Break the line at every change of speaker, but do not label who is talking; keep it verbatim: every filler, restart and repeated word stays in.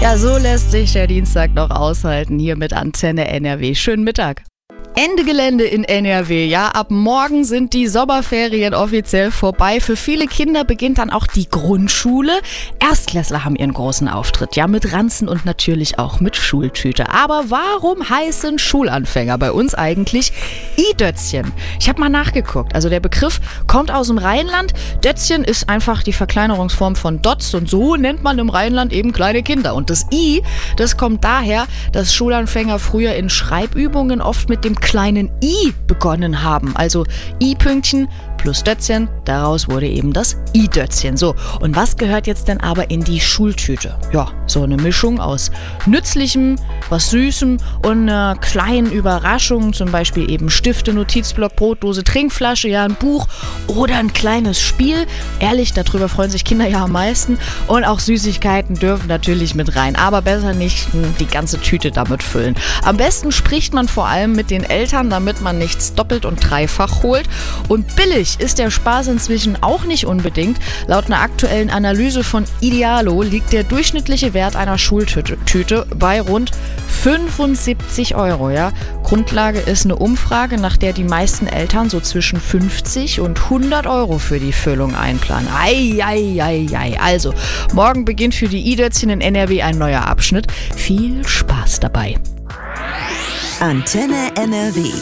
Ja, so lässt sich der Dienstag noch aushalten hier mit Antenne N R W. Schönen Mittag. Ende Gelände in N R W, ja, ab morgen sind die Sommerferien offiziell vorbei. Für viele Kinder beginnt dann auch die Grundschule. Erstklässler haben ihren großen Auftritt, ja, mit Ranzen und natürlich auch mit Schultüte. Aber warum heißen Schulanfänger bei uns eigentlich I-Dötzchen? Ich habe mal nachgeguckt, also der Begriff kommt aus dem Rheinland. Dötzchen ist einfach die Verkleinerungsform von Dotz und so nennt man im Rheinland eben kleine Kinder. Und das I, das kommt daher, dass Schulanfänger früher in Schreibübungen oft mit dem kleinen I begonnen haben. Also I-Pünktchen plus Dötzchen, daraus wurde eben das I-Dötzchen. So, und was gehört jetzt denn aber in die Schultüte? Ja, so eine Mischung aus Nützlichem, was Süßem und einer kleinen Überraschung, zum Beispiel eben Stifte, Notizblock, Brotdose, Trinkflasche, ja, ein Buch oder ein kleines Spiel. Ehrlich, darüber freuen sich Kinder ja am meisten. Und auch Süßigkeiten dürfen natürlich mit rein, aber besser nicht die ganze Tüte damit füllen. Am besten spricht man vor allem mit den Eltern, damit man nichts doppelt und dreifach holt. Und billig ist der Spaß inzwischen auch nicht unbedingt. Laut einer aktuellen Analyse von Idealo liegt der durchschnittliche Wert einer Schultüte Tüte bei rund fünfundsiebzig Euro. Ja? Grundlage ist eine Umfrage, nach der die meisten Eltern so zwischen fünfzig und hundert Euro für die Füllung einplanen. Ei, ei, ei, ei. Also, morgen beginnt für die I-Dötzchen in N R W ein neuer Abschnitt. Viel Spaß dabei.
Antenne N R W.